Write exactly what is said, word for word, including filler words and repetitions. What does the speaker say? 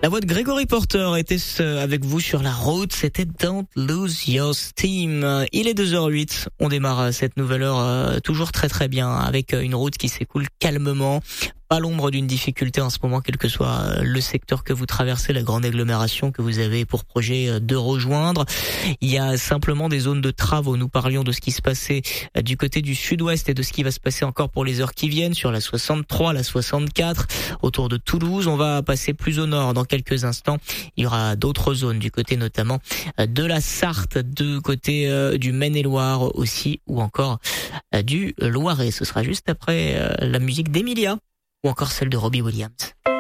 La voix de Gregory Porter était avec vous sur la route, c'était Don't Lose Your Steam. Il est deux heures huit, on démarre cette nouvelle heure euh, toujours très très bien, avec une route qui s'écoule calmement. Pas l'ombre d'une difficulté en ce moment, quel que soit le secteur que vous traversez, la grande agglomération que vous avez pour projet de rejoindre. Il y a simplement des zones de travaux. Nous parlions de ce qui se passait du côté du sud-ouest et de ce qui va se passer encore pour les heures qui viennent sur la soixante-trois, la soixante-quatre, autour de Toulouse. On va passer plus au nord dans quelques instants. Il y aura d'autres zones du côté notamment de la Sarthe, du côté du Maine-et-Loire aussi, ou encore du Loiret. Ce sera juste après la musique d'Emilia ou encore celle de Robbie Williams.